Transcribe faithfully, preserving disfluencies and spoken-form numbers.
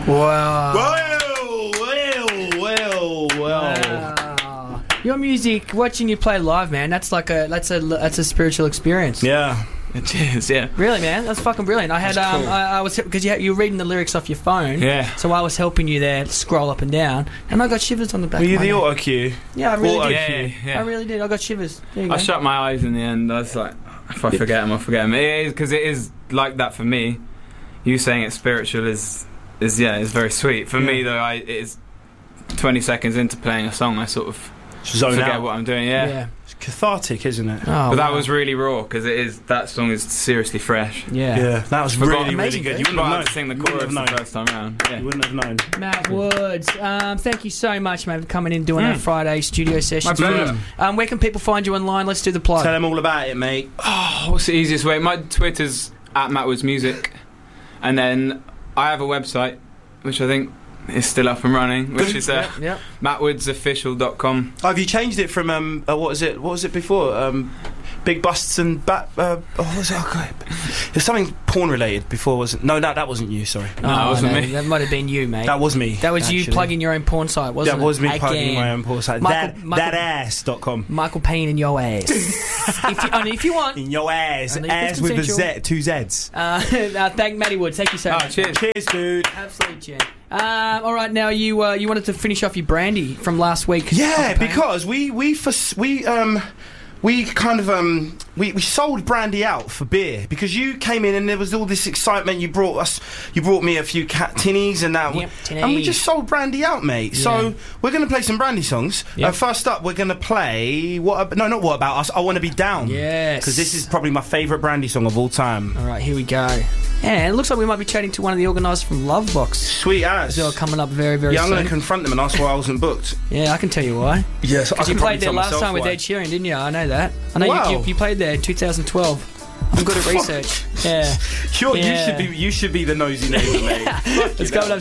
Wow. Well, well, well, well. Wow. Your music, watching you play live, man, that's like a that's a that's a spiritual experience. Yeah. It is, yeah. Really, man, that's fucking brilliant. I had That's um, cool. I, I was because you, you were reading the lyrics off your phone. Yeah. So I was helping you there, scroll up and down, and I got shivers on the back. Were you of my the neck. auto cue? Yeah, I really auto did. Yeah, cue? yeah, yeah. I really did. I got shivers. There you I go. shut my eyes in the end. I was like, if I forget them, I'll forget them. It is, because it is like that for me. You saying it's spiritual is, is yeah, is very sweet. For Yeah. me, though, I it is twenty seconds into playing a song, I sort of Zone forget out. what I'm doing, yeah. Yeah. It's cathartic, isn't it? Oh, But that wow. was really raw, because it is, that song is seriously fresh. Yeah. Yeah, that was Forgot- really, really Amazing, good. dude. You But wouldn't I have had known. to sing the You wouldn't chorus the have known. first time round. Yeah. You wouldn't have known. Matt Woods, um, thank you so much, mate, for coming in doing Mm. our Friday studio sessions. My pleasure. Um, where can people find you online? Let's do the plug. Tell them all about it, mate. Oh, what's the easiest way? My Twitter's at Matt Woods Music, and then I have a website, which I think is still up and running, which is uh, Yep, yep. matt woods official dot com. Oh, have you changed it from um? Uh, what was it? What was it before? Um, big busts and bat. Uh, oh, what was it? Okay. There's something porn related before, wasn't? No, no, that wasn't you. Sorry, No, that wasn't me. That might have been you, mate. that was me. That was you actually. plugging your own porn site, wasn't That it? was me Again. plugging my own porn site. Michael- that Michael- that ass dot com. Michael Payne in your ass. if, you, and if you want, In your ass, And if it's ass with a consensual- Z, two Z's. uh, uh, thank Matty Woods. Thank you so Oh, much. cheers. Cheers, dude. Absolute gent. Um, all right, now you uh, you wanted to finish off your brandy from last week. Yeah, Michael Payne. because we we for, we um we kind of um we, we sold brandy out for beer because you came in and there was all this excitement. You brought us, you brought me a few cat tinnies and that, Yep, and we tinny. just sold brandy out, mate. Yeah. So we're gonna play some brandy songs. Yep. Uh, first up, we're gonna play what? Ab- no, not what about us. I want to be down. Yes. because this is probably my favourite brandy song of all time. All right, here we go. And it looks like we might be chatting to one of the organisers from Lovebox. Sweet ass. They're coming up very, very Yeah, I'm soon. gonna confront them and ask why I wasn't booked. Yeah, I can tell you why. Yes, Because you played there last time with Ed Sheeran, didn't you? I know that. I know Wow. you, you, you played there in two thousand twelve. I'm good at research. Yeah. You're, Yeah. You should be. You should be the nosy neighbour, mate. It's coming up